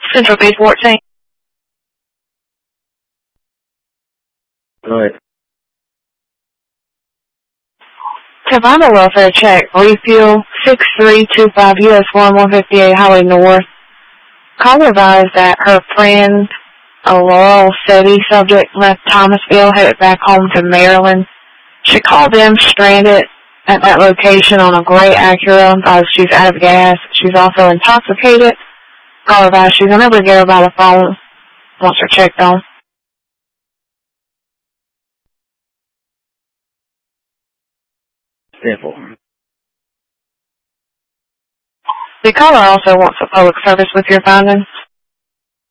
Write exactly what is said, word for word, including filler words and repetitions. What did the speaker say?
Central Beach fourteen. Go ahead. Provide a welfare check. Refuel six three two five U S one one fifty-eight Highway North. Caller advised that her friend, a Laurel City subject, left Thomasville, headed back home to Maryland. She called them stranded at that location on a gray Acura because she's out of gas. She's also intoxicated. Caller advised she's unable to get her by the phone once her checked on. Simple. The caller also wants a public service with your findings.